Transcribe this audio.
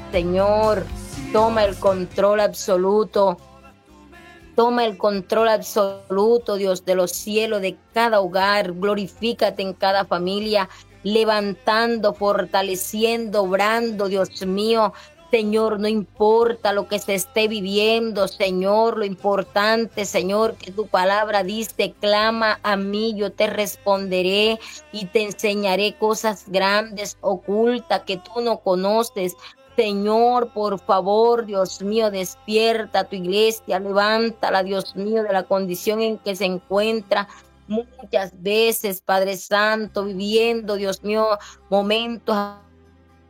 Señor. Toma el control absoluto. Toma el control absoluto, Dios de los cielos, de cada hogar. Glorifícate en cada familia, levantando, fortaleciendo, obrando, Dios mío. Señor, no importa lo que se esté viviendo, Señor, lo importante, Señor, que tu palabra dice, clama a mí, yo te responderé y te enseñaré cosas grandes, ocultas, que tú no conoces. Señor, por favor, Dios mío, despierta a tu iglesia, levántala, Dios mío, de la condición en que se encuentra muchas veces, Padre Santo, viviendo, Dios mío, momentos